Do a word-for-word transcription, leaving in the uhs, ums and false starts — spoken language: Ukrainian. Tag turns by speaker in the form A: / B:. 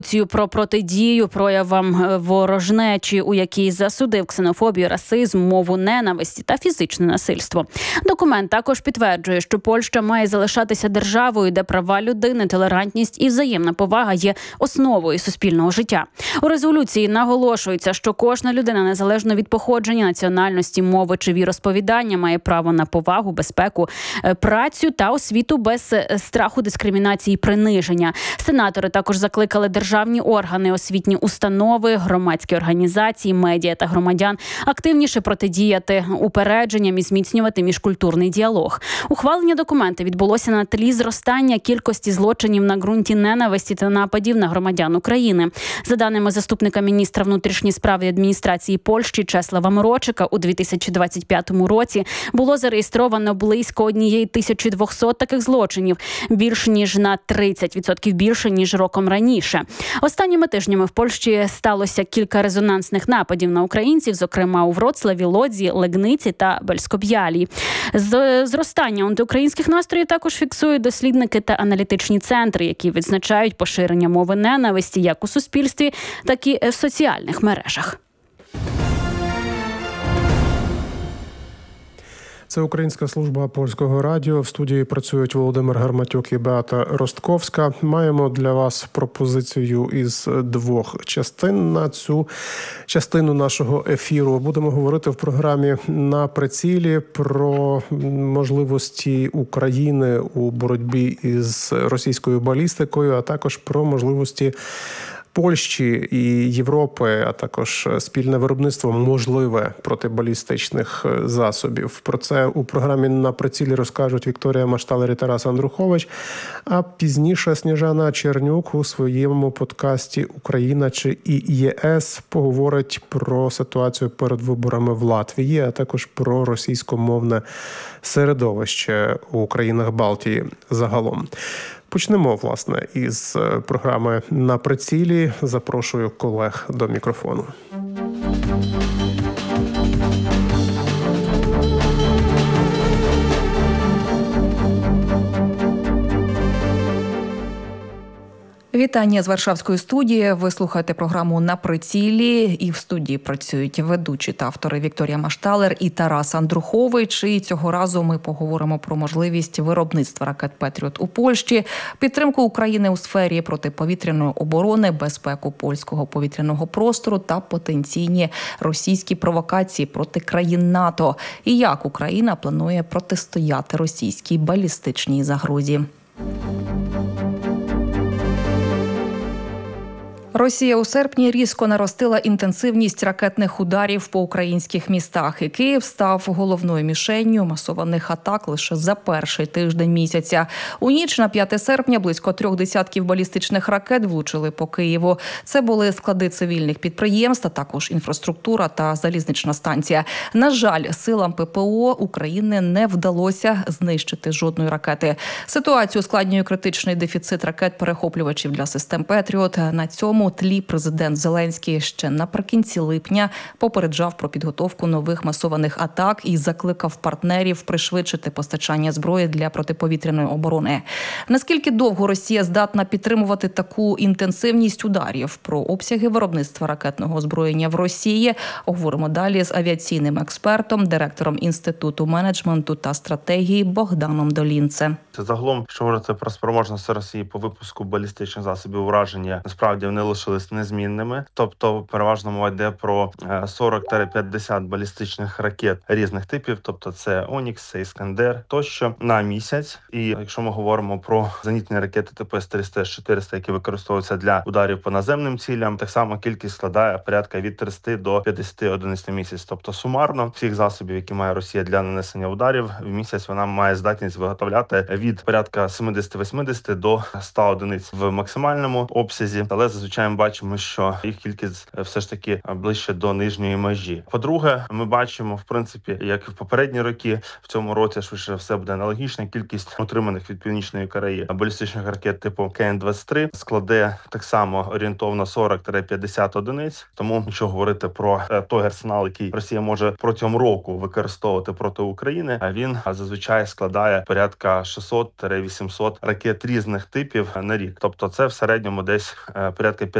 A: Про протидію проявам ворожнечі, у якій засудив ксенофобію, расизм, мову ненависті та фізичне насильство. Документ також підтверджує, що Польща має залишатися державою, де права людини, толерантність і взаємна повага є основою суспільного життя. У резолюції наголошується, що кожна людина, незалежно від походження, національності, мови чи віросповідання, має право на повагу, безпеку, працю та освіту без страху, дискримінації, приниження. Сенатори також закликали державу Державні органи, освітні установи, громадські організації, медіа та громадян активніше протидіяти упередженням і зміцнювати міжкультурний діалог. Ухвалення документу відбулося на тлі зростання кількості злочинів на ґрунті ненависті та нападів на громадян України. За даними заступника міністра внутрішніх справ і адміністрації Польщі Чеслава Морочика, у дві тисячі двадцять п'ятому році було зареєстровано близько однієї тисячі двохсот таких злочинів, більш ніж на тридцять відсотків більше, ніж роком раніше. Останніми тижнями в Польщі сталося кілька резонансних нападів на українців, зокрема у Вроцлаві, Лодзі, Легниці та Бельсько-Б'ялі. З зростання антиукраїнських настроїв також фіксують дослідники та аналітичні центри, які відзначають поширення мови ненависті як у суспільстві, так і в соціальних мережах.
B: Це Українська служба Польського радіо. В студії працюють Володимир Гарматюк і Беата Ростковська. Маємо для вас пропозицію із двох частин на цю частину нашого ефіру. Будемо говорити в програмі «На прицілі» про можливості України у боротьбі із російською балістикою, а також про можливості Польщі і Європи, а також спільне виробництво можливе протибалістичних засобів. Про це у програмі «На прицілі» розкажуть Вікторія Машталер і Тарас Андрухович, а пізніше Сніжана Чернюк у своєму подкасті «Україна чи і ЄС» поговорить про ситуацію перед виборами в Латвії, а також про російськомовне середовище у країнах Балтії загалом. Почнемо, власне, із програми «На прицілі». Запрошую колег до мікрофону.
C: Вітання з Варшавської студії. Ви слухаєте програму «На прицілі». І в студії працюють ведучі та автори Вікторія Машталер і Тарас Андрухович. І цього разу ми поговоримо про можливість виробництва ракет «Петріот» у Польщі, підтримку України у сфері протиповітряної оборони, безпеку польського повітряного простору та потенційні російські провокації проти країн НАТО. І як Україна планує протистояти російській балістичній загрозі. Росія у серпні різко наростила інтенсивність ракетних ударів по українських містах, і Київ став головною мішенню масованих атак лише за перший тиждень місяця. У ніч на п'яте серпня близько трьох десятків балістичних ракет влучили по Києву. Це були склади цивільних підприємств, а також інфраструктура та залізнична станція. На жаль, силам ППО України не вдалося знищити жодної ракети. Ситуацію ускладнює критичний дефіцит ракет-перехоплювачів для систем «Петріот». На цьому тлі президент Зеленський ще наприкінці липня попереджав про підготовку нових масованих атак і закликав партнерів пришвидшити постачання зброї для протиповітряної оборони. Наскільки довго Росія здатна підтримувати таку інтенсивність ударів? Про обсяги виробництва ракетного озброєння в Росії говоримо далі з авіаційним експертом, директором Інституту менеджменту та стратегії Богданом Долінце.
D: Загалом, що говорити про спроможності Росії по випуску балістичних засобів ураження, насправді вони лишились незмінними. Тобто, переважно мова йде про сорок-п'ятдесят балістичних ракет різних типів, тобто це «Онікс», це «Іскандер» тощо на місяць. І якщо ми говоримо про зенітні ракети типу С триста, С чотириста, які використовуються для ударів по наземним цілям, так само кількість складає порядка від тридцяти до п'ятдесяти одиниць на місяць. Тобто сумарно всіх засобів, які має Росія для нанесення ударів, в місяць вона має здатність виготовляти від порядка сімдесят-вісімдесят до ста одиниць в максимальному обсязі, але зазвичай ми бачимо, що їх кількість все ж таки ближче до нижньої межі. По-друге, ми бачимо, в принципі, як і в попередні роки, в цьому році швидше все буде аналогічна кількість отриманих від Північної Кореї балістичних ракет типу К Н двадцять три складе так само орієнтовно сорок-п'ятдесят одиниць. Тому, якщо говорити про той арсенал, який Росія може протягом року використовувати проти України, він зазвичай складає порядка шістсот шістсот - вісімсот ракет різних типів на рік. Тобто це в середньому десь порядка